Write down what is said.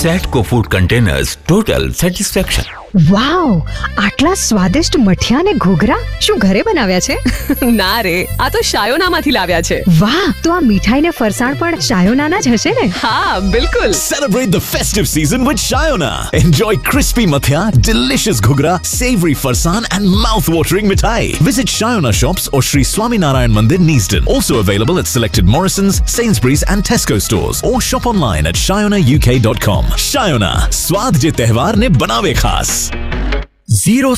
સેટકો food containers, total satisfaction. વાવ, આટલા સ્વાદિષ્ટ મઠિયા અને ઘૂઘરા શું ઘરે બનાવ્યા છે? ના રે, આ તો શાયોનામાંથી લાવ્યા છે. વાહ, તો આ મીઠાઈ ને ફરસાણ પણ શાયોનાના જ હશે ને? હા, બિલકુલ. Celebrate the festive season with Shayona. Enjoy crispy mathia, delicious ghugra, savory farsan and mouth-watering mithai. Visit Shayona shops or Sri Swaminarayan Mandir, Neasden. Also available at selected Morrisons, Sainsbury's and Tesco stores, or shop online at shayonauk.com. Shayona, स्वाद जे त्योहार ने बनावे खास. 0